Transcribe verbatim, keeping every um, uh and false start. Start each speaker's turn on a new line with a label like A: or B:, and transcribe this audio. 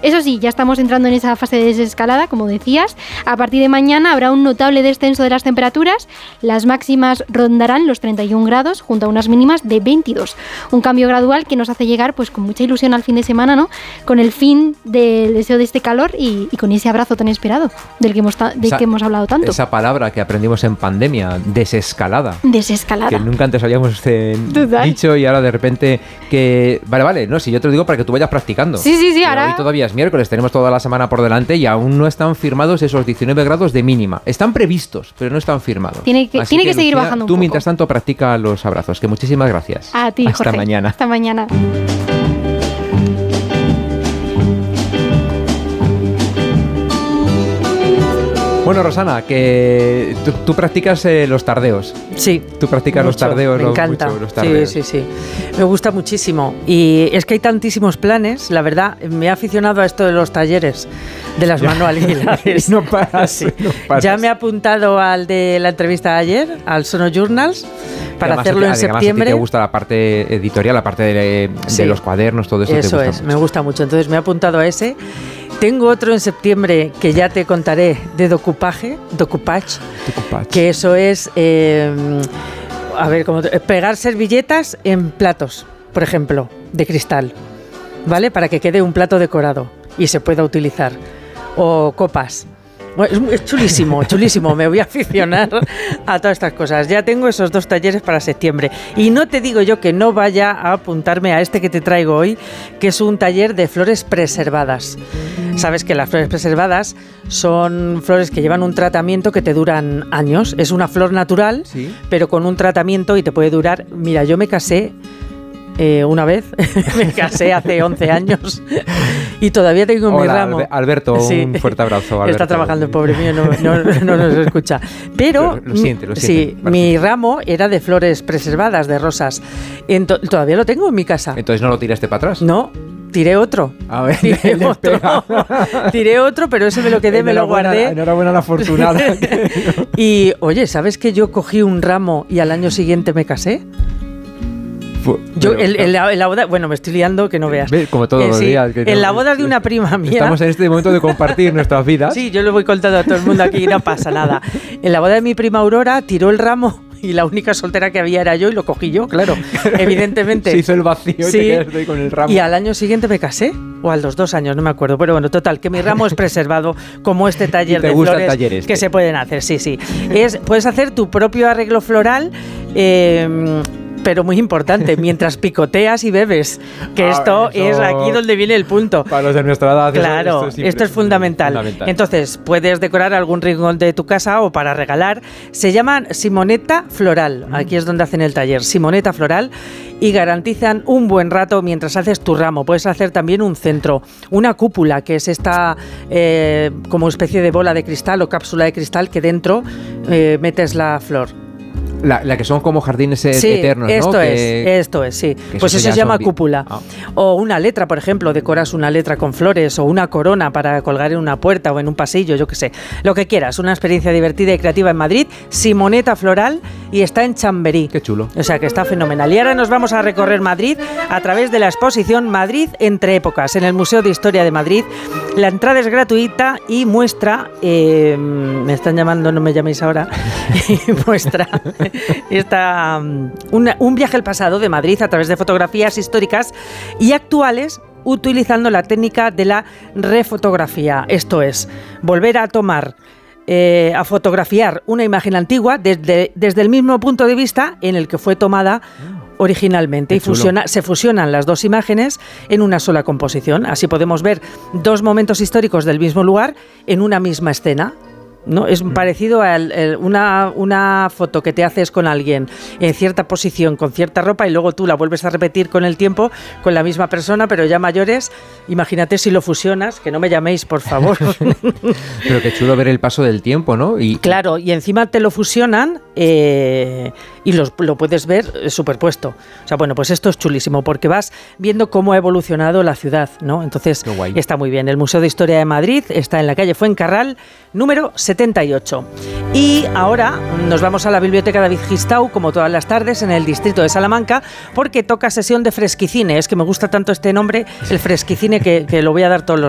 A: Eso sí, ya estamos entrando en esa fase de desescalada, como decías. A partir de mañana habrá un notable descenso de las temperaturas. Las máximas rondarán los treinta y un grados, junto a unas mínimas de veintidós. Un cambio gradual que nos hace llegar pues con mucha ilusión al fin de semana, ¿no? Con el fin del deseo de este calor y, y con ese abrazo tan esperado del que hemos, ta- de
B: esa,
A: que hemos hablado tanto.
B: Esa palabra que aprendimos en pandemia, desescalada.
A: Desescalada.
B: Que nunca antes habíamos eh, dicho y ahora de repente que... Vale, vale, no, si yo te lo digo para que tú vayas practicando.
A: Sí, sí, sí,
B: Pero
A: ahora...
B: hoy todavía es miércoles, tenemos toda la semana por delante y aún no están firmados esos diecinueve grados de mínima. Están previstos, pero no están firmados.
A: Tiene que, tiene que, que seguir
B: Lucía,
A: bajando un
B: tú
A: poco.
B: mientras tanto practica los abrazos, que muchísimas gracias.
A: A ti,
B: Hasta
A: Jorge.
B: mañana.
A: Hasta mañana.
B: Bueno, Rosana, que tú, tú practicas eh, los tardeos.
C: Sí.
B: Tú practicas
C: mucho,
B: los tardeos,
C: me
B: ¿no?
C: encanta.
B: Mucho, los tardeos.
C: Sí, sí, sí. Me gusta muchísimo. Y es que hay tantísimos planes, la verdad, me he aficionado a esto de los talleres, de las manualidades.
B: no paras,
C: sí.
B: no paras.
C: Ya me he apuntado al de la entrevista de ayer, al Sono Journals, para
B: además,
C: hacerlo en
B: además,
C: septiembre.
B: A ti te gusta la parte editorial, la parte de, de
C: Sí.
B: los cuadernos, todo eso.
C: Eso
B: te gusta
C: es,
B: mucho.
C: me gusta mucho. Entonces me he apuntado a ese. Tengo otro en septiembre que ya te contaré de decoupage, decoupage,
B: Decoupage.
C: que eso es, eh, a ver, como pegar servilletas en platos, por ejemplo, de cristal, ¿vale? Para que quede un plato decorado y se pueda utilizar. O copas. Bueno, es, es chulísimo, chulísimo. Me voy a aficionar a todas estas cosas. Ya tengo esos dos talleres para septiembre. Y no te digo yo que no vaya a apuntarme a este que te traigo hoy, que es un taller de flores preservadas. Sabes que las flores preservadas son flores que llevan un tratamiento que te duran años. Es una flor natural,
B: ¿Sí?
C: pero con un tratamiento y te puede durar... Mira, yo me casé... Eh, una vez, me casé hace once años y todavía tengo mi
B: Hola,
C: ramo.
B: Albe- Alberto,
C: Sí.
B: un fuerte abrazo. Alberto.
C: Está trabajando el pobre mío, no, no, no nos escucha. Pero,
B: Pero lo siente, lo
C: sí,
B: siente.
C: mi ramo era de flores preservadas, de rosas. Ento- todavía lo tengo en mi casa.
B: Entonces no lo tiraste para atrás.
C: No, tiré otro.
B: A ver,
C: Tiré
B: le
C: otro.
B: pega.
C: Tiré otro, pero ese me lo quedé, me lo
B: Enhorabuena,
C: guardé.
B: Enhorabuena a la afortunada.
C: Y, oye, ¿sabes que yo cogí un ramo y al año siguiente me casé? Yo,
B: Pero,
C: el, el- en la boda, bueno, me estoy liando que no veas.
B: Ve, como todos
C: Eh,
B: los
C: sí,
B: días. que
C: en
B: no-
C: la boda de una prima mía.
B: Estamos en este momento de compartir nuestras vidas.
C: Sí, yo lo voy contando a todo el mundo aquí y no pasa nada. En la boda de mi prima Aurora tiró el ramo y la única soltera que había era yo y lo cogí yo, claro, evidentemente.
B: Se hizo el vacío y
C: Sí.
B: te quedaste ahí con el ramo.
C: Y al año siguiente me casé, o a los dos años, no me acuerdo. Pero bueno, total, que mi ramo es preservado como este taller
B: te
C: de
B: gusta el
C: flores
B: taller este.
C: que se pueden hacer, sí, sí. Es, puedes hacer tu propio arreglo floral, eh, pero muy importante, mientras picoteas y bebes, que
B: Ah,
C: esto
B: eso-
C: es aquí donde viene el punto.
B: Para los de nuestra edad. eso-
C: Claro,
B: esto es, siempre
C: esto es fundamental.
B: fundamental.
C: Entonces, puedes decorar algún rincón de tu casa o para regalar. Se llaman Simonetta Floral. Aquí es donde hacen el taller. Simonetta Floral. Y garantizan un buen rato mientras haces tu ramo. Puedes hacer también un centro, una cúpula, que es esta eh, como especie de bola de cristal o cápsula de cristal que dentro eh, metes la flor.
B: La, la que son como jardines eh,
C: Sí,
B: eternos, ¿no?
C: esto
B: Que-
C: es, esto es, sí.
B: que
C: Pues
B: eso
C: eso
B: ya
C: se llama
B: son vi-
C: cúpula.
B: Ah.
C: O una letra, por ejemplo, decoras una letra con flores o una corona para colgar en una puerta o en un pasillo, yo qué sé. Lo que quieras, una experiencia divertida y creativa en Madrid, Simonetta Floral, y está en Chamberí.
B: Qué chulo.
C: O sea que está fenomenal. Y ahora nos vamos a recorrer Madrid a través de la exposición Madrid entre épocas en el Museo de Historia de Madrid. La entrada es gratuita y muestra, eh, me están llamando, no me llaméis ahora, y muestra esta, um, una- un viaje al pasado de Madrid a través de fotografías históricas y actuales, utilizando la técnica de la refotografía. Esto es, volver a tomar, eh, a fotografiar una imagen antigua desde, desde el mismo punto de vista en el que fue tomada originalmente.
B: Qué
C: Y
B: chulo.
C: fusiona, se fusionan las dos imágenes en una sola composición. Así podemos ver dos momentos históricos del mismo lugar en una misma escena. ¿No? Es parecido a el- el- una, una foto que te haces con alguien en cierta posición, con cierta ropa, y luego tú la vuelves a repetir con el tiempo, con la misma persona, pero ya mayores. Imagínate si lo fusionas, que no me llaméis, por favor.
B: Pero qué chulo ver el paso del tiempo, ¿no? Y
C: Claro, y encima te lo fusionan eh, y los- lo puedes ver eh, superpuesto. O sea, bueno, pues esto es chulísimo porque vas viendo cómo ha evolucionado la ciudad, ¿no? Entonces,
B: Qué guay.
C: está muy bien. El Museo de Historia de Madrid está en la calle Fuencarral, número setenta y ocho. Y ahora nos vamos a la Biblioteca David Gistau, como todas las tardes, en el distrito de Salamanca, porque toca sesión de fresquicine. Es que me gusta tanto este nombre, el fresquicine, que, que lo voy a dar todos los